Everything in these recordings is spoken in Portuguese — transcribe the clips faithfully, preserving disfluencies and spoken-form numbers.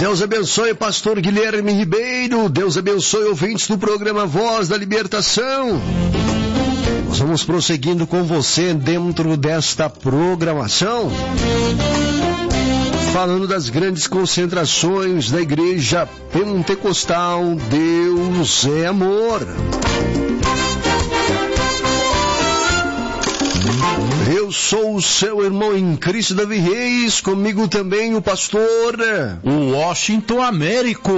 Deus abençoe pastor Guilherme Ribeiro, Deus abençoe ouvintes do programa Voz da Libertação. Nós vamos prosseguindo com você dentro desta programação, falando das grandes concentrações da Igreja Pentecostal Deus é Amor. Eu sou o seu irmão em Cristo, Davi Reis, comigo também o pastor Washington Américo.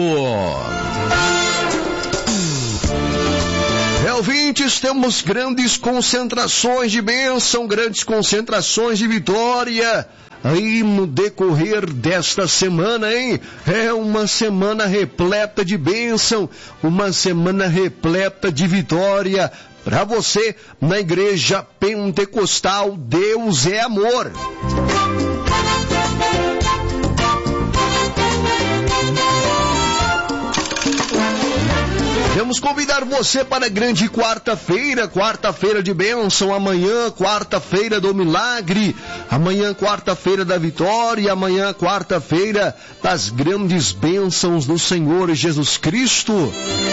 É, ouvintes, temos grandes concentrações de bênção, grandes concentrações de vitória aí no decorrer desta semana, hein? É uma semana repleta de bênção, uma semana repleta de vitória para você na Igreja Pentecostal Deus é Amor. Vamos convidar você para a grande quarta-feira, quarta-feira de bênção, amanhã, quarta-feira do milagre, amanhã, quarta-feira da vitória, amanhã, quarta-feira das grandes bênçãos do Senhor Jesus Cristo.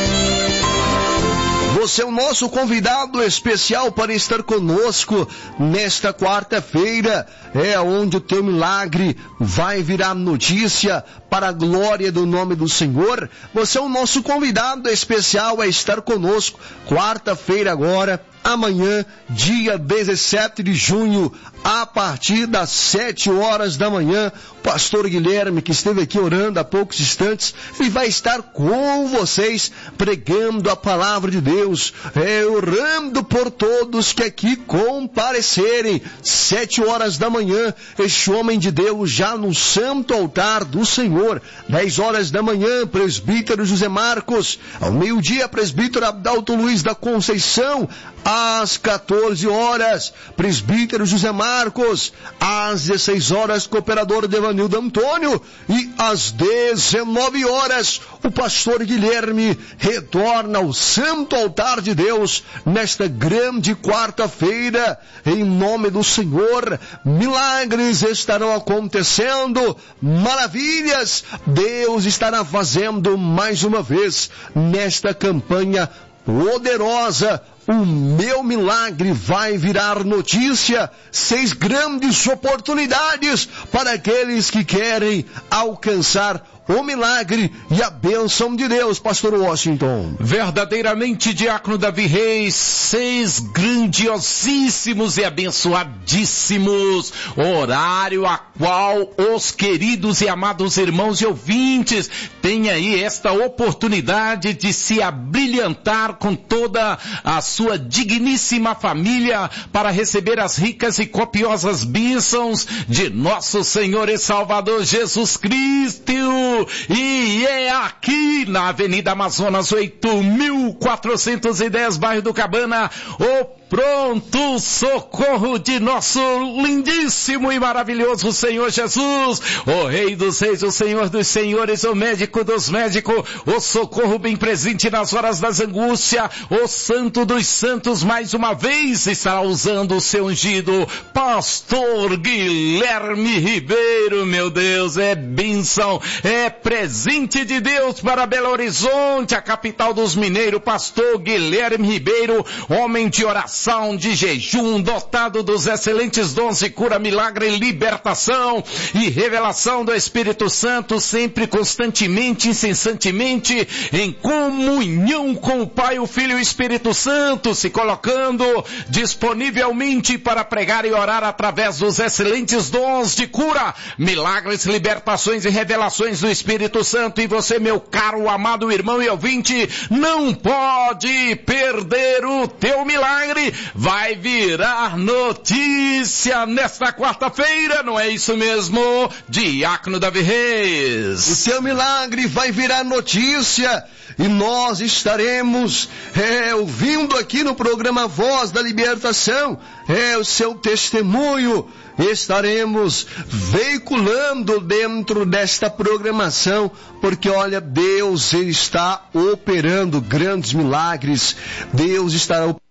Você é o nosso convidado especial para estar conosco nesta quarta-feira, é onde o teu milagre vai virar notícia para a glória do nome do Senhor. Você é o nosso convidado especial a estar conosco quarta-feira agora, amanhã, dia dezessete de junho, a partir das sete horas da manhã, o pastor Guilherme, que esteve aqui orando há poucos instantes, ele vai estar com vocês, pregando a palavra de Deus, é, orando por todos que aqui comparecerem, sete horas da manhã, este homem de Deus já no santo altar do Senhor, dez horas da manhã, presbítero José Marcos, ao meio-dia, presbítero Adalto Luiz da Conceição, às quatorze horas, presbítero José Marcos, às dezesseis horas, cooperador Devanildo Antônio, e às dezenove horas, o pastor Guilherme retorna ao santo altar de Deus, nesta grande quarta-feira, em nome do Senhor. Milagres estarão acontecendo, maravilhas Deus estará fazendo mais uma vez, nesta campanha poderosa. O meu milagre vai virar notícia. Seis grandes oportunidades para aqueles que querem alcançar o milagre e a bênção de Deus, pastor Washington. Verdadeiramente, diácono Davi Reis, seis grandiosíssimos e abençoadíssimos, horário a qual os queridos e amados irmãos e ouvintes têm aí esta oportunidade de se abrilhantar com toda a sua digníssima família para receber as ricas e copiosas bênçãos de nosso Senhor e Salvador Jesus Cristo. E é aqui na Avenida Amazonas oito mil quatrocentos e dez, bairro do Cabana, o pronto socorro de nosso lindíssimo e maravilhoso Senhor Jesus, o Rei dos Reis, o Senhor dos Senhores, o médico dos médicos, o socorro bem presente nas horas das angústias, o Santo dos Santos, mais uma vez estará usando o seu ungido, pastor Guilherme Ribeiro. Meu Deus, é bênção, é presente de Deus para Belo Horizonte, a capital dos mineiros. Pastor Guilherme Ribeiro, homem de oração, de jejum, dotado dos excelentes dons de cura, milagre, libertação e revelação do Espírito Santo, sempre, constantemente, incessantemente em comunhão com o Pai, o Filho e o Espírito Santo, se colocando disponivelmente para pregar e orar através dos excelentes dons de cura, milagres, libertações e revelações do Espírito Santo. E você, meu caro, amado irmão e ouvinte, não pode perder o teu milagre. Vai virar notícia nesta quarta-feira, não é isso mesmo, diácono Davi Reis? O teu milagre vai virar notícia e nós estaremos é, ouvindo aqui no programa Voz da Libertação, é o seu testemunho, estaremos veiculando dentro desta programação, porque olha, Deus está operando grandes milagres, Deus estará operando